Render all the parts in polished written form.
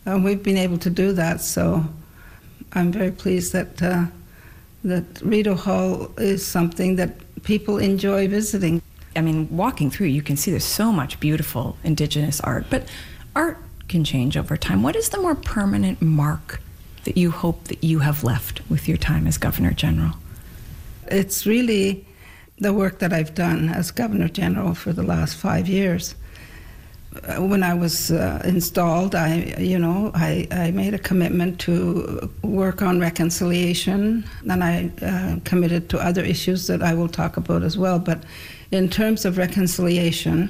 And we've been able to do that, so I'm very pleased that Rideau Hall is something that people enjoy visiting. I mean, walking through, you can see there's so much beautiful Indigenous art, but art can change over time. What is the more permanent mark that you hope that you have left with your time as Governor General? It's really the work that I've done as Governor General for the last 5 years. When I was installed, I made a commitment to work on reconciliation, and I committed to other issues that I will talk about as well. But in terms of reconciliation,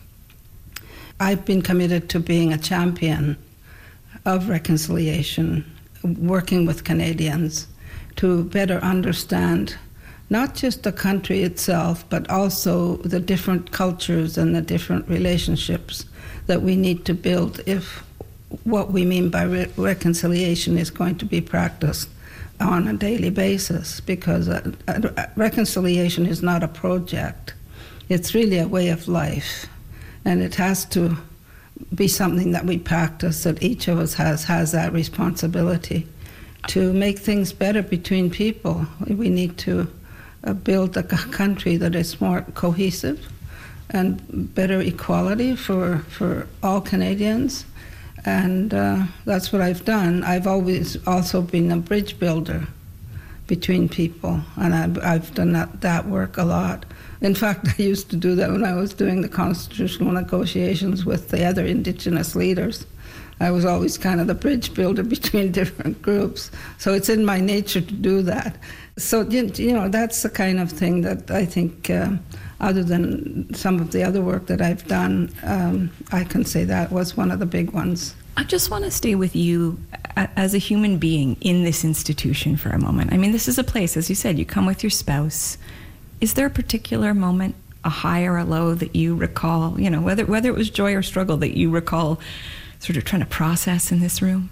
I've been committed to being a champion of reconciliation, working with Canadians to better understand not just the country itself, but also the different cultures and the different relationships that we need to build if what we mean by reconciliation is going to be practiced on a daily basis, because reconciliation is not a project. It's really a way of life, and it has to be something that we practice, that each of us has that responsibility to make things better between people. We need to build a country that is more cohesive and better equality for all Canadians. And that's what I've done. I've always also been a bridge builder between people, and I've done that work a lot. In fact, I used to do that when I was doing the constitutional negotiations with the other Indigenous leaders. I was always kind of the bridge builder between different groups. So it's in my nature to do that. So, that's the kind of thing that I think, other than some of the other work that I've done, I can say that was one of the big ones. I just want to stay with you as a human being in this institution for a moment. I mean, this is a place, as you said, you come with your spouse. Is there a particular moment, a high or a low, that you recall, whether it was joy or struggle, that you recall sort of trying to process in this room?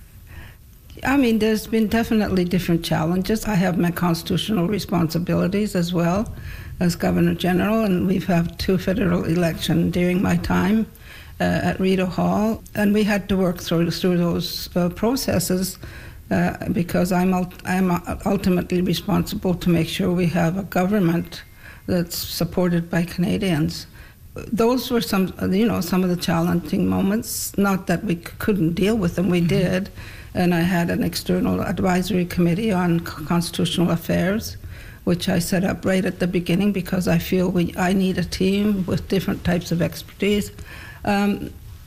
I mean, there's been definitely different challenges. I have my constitutional responsibilities as well as Governor General, and we've had 2 federal elections during my time at Rideau Hall, and we had to work through those processes because I'm ultimately responsible to make sure we have a government that's supported by Canadians. Those were some of the challenging moments. Not that we couldn't deal with them, we did. And I had an external advisory committee on constitutional affairs, which I set up right at the beginning because I feel I need a team with different types of expertise. I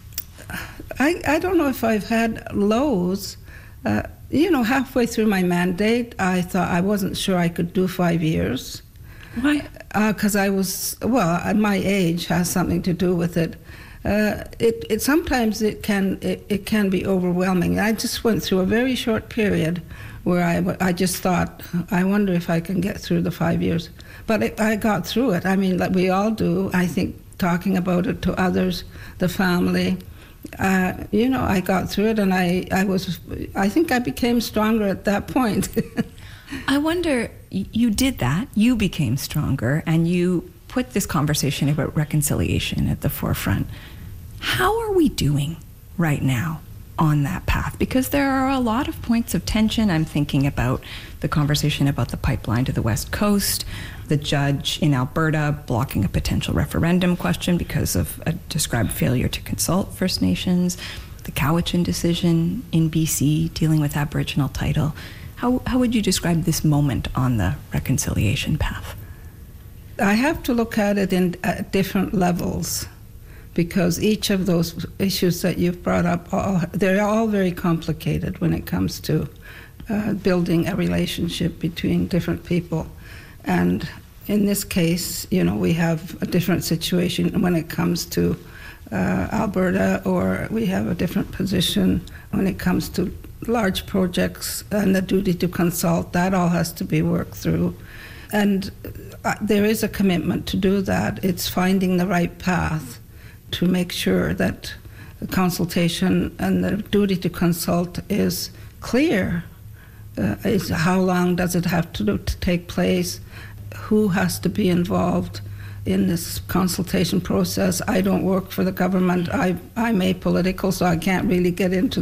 don't know if I've had lows. Halfway through my mandate, I thought I wasn't sure I could do 5 years. Why? Because at my age has something to do with it. Sometimes it can be overwhelming. I just went through a very short period where I just thought, I wonder if I can get through the 5 years. But I got through it. I mean, like we all do. I think talking about it to others, the family, I got through it, and I think I became stronger at that point. I wonder, you did that, you became stronger, and you put this conversation about reconciliation at the forefront. How are we doing right now on that path? Because there are a lot of points of tension. I'm thinking about the conversation about the pipeline to the West Coast, the judge in Alberta blocking a potential referendum question because of a described failure to consult First Nations, the Cowichan decision in BC dealing with Aboriginal title. How would you describe this moment on the reconciliation path? I have to look at it at different levels, because each of those issues that you've brought up, they're all very complicated when it comes to building a relationship between different people. And in this case, we have a different situation when it comes to Alberta, or we have a different position when it comes to large projects and the duty to consult. That all has to be worked through. And there is a commitment to do that. It's finding the right path to make sure that the consultation and the duty to consult is clear. Is how long does it have to take place? Who has to be involved in this consultation process? I don't work for the government. I'm apolitical, so I can't really get into